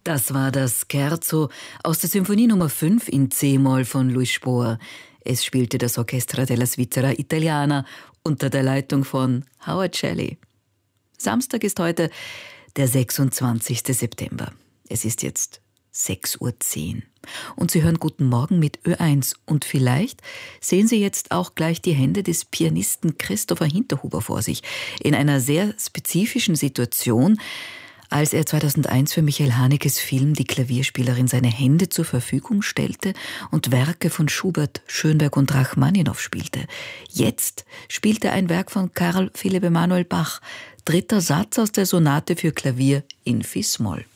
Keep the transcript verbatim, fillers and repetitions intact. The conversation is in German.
Das war das Scherzo aus der Symphonie Nummer fünf in C-Moll von Louis Spohr. Es spielte das Orchestra della Svizzera Italiana unter der Leitung von Howard Shelley. Samstag ist heute der sechsundzwanzigste September. Es ist jetzt sechs Uhr zehn. Und Sie hören Guten Morgen mit Ö eins. Und vielleicht sehen Sie jetzt auch gleich die Hände des Pianisten Christopher Hinterhuber vor sich. In einer sehr spezifischen Situation, als er zweitausendeins für Michael Hanekes Film Die Klavierspielerin seine Hände zur Verfügung stellte und Werke von Schubert, Schönberg und Rachmaninow spielte. Jetzt spielt er ein Werk von Karl Philipp Emanuel Bach, dritter Satz aus der Sonate für Klavier in Fis-Moll.